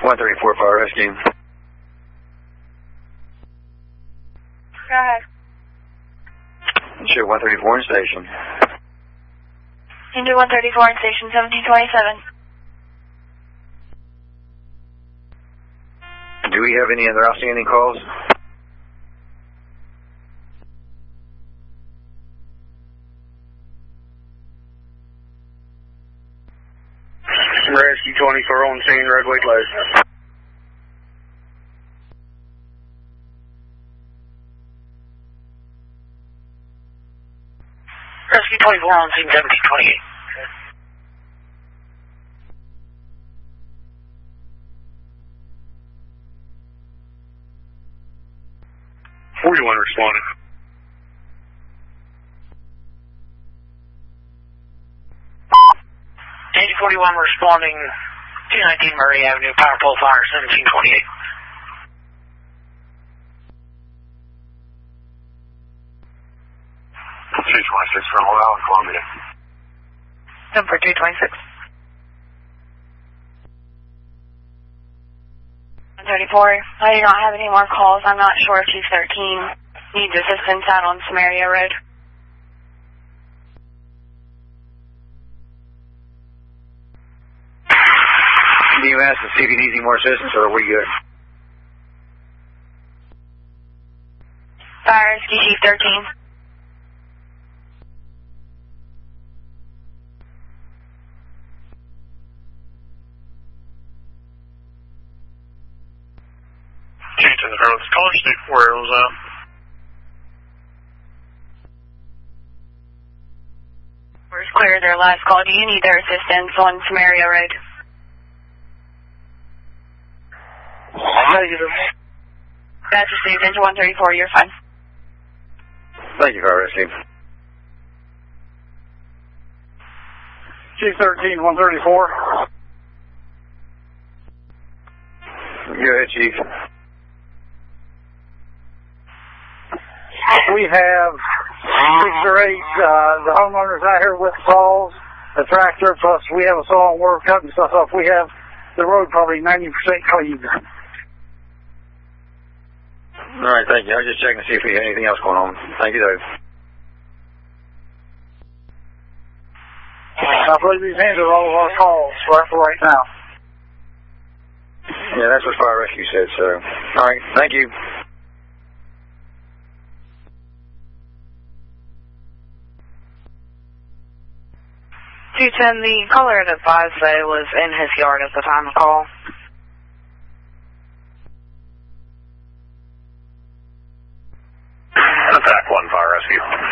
134 Fire Rescue. Go ahead. Sure, 134 in station. Into 134 in station 1727. Do we have any other outstanding calls? Rescue 24 on scene, roadway closed. Rescue 24 on scene 1728. .41 responding. Daisy 41 responding 219 Murray Avenue, power pole fire 1728. C26 from Oral, Columbia. Number 226. 134. I do not have any more calls. I'm not sure if Chief 13 needs assistance out on Samaria Road. Can you ask to see if he needs any more assistance, or are we good? Fire Rescue Chief 13. Change to the earliest caller, state 4 Arizona. Where's clear their last call? Do you need their assistance on Samaria Road? Negative. That's received into 134. You're fine. Thank you, Fire Rescue. Chief 13, 134. Go ahead, Chief. We have 6 or 8 the homeowners out here with saws, a tractor, plus we have a saw and we're cutting stuff up. We have the road probably 90% cleaned. All right, thank you. I was just checking to see if we had anything else going on. Thank you, Dave. I believe these handled all of our calls for right now. Yeah, that's what Fire Rescue said, so. All right, thank you. .210, the caller had advised that it was in his yard at the time of call. Attack 1, Fire Rescue.